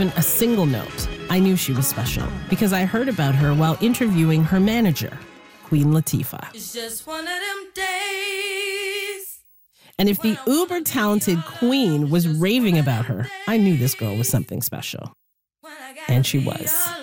even a single note, I knew she was special because I heard about her while interviewing her manager, Queen Latifah. It's just one of them days. And if the uber-talented Queen was raving about her, I knew this girl was something special. And she was.